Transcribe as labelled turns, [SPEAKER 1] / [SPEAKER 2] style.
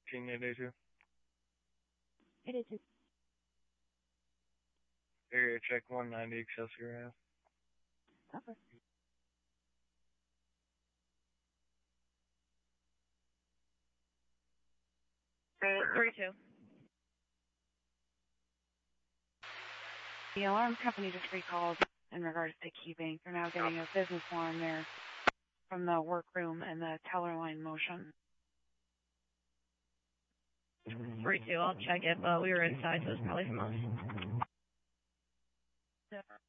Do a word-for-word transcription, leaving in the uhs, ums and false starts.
[SPEAKER 1] King eight eight two.
[SPEAKER 2] eight eight two.
[SPEAKER 1] Area check one ninety Excelsior Ave.
[SPEAKER 2] Okay.
[SPEAKER 3] three two.
[SPEAKER 4] The alarm company just recalled in regards to KeyBank. They're now getting a business alarm there from the workroom and the teller line motion.
[SPEAKER 3] three two, I'll check it, but we were inside, so it's probably from us.